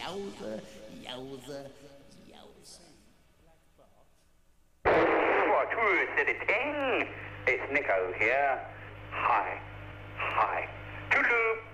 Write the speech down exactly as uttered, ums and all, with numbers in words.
Yowza, yowza, yowza. What, true, city ting? It's Nico here. Hi, hi. Toodaloo.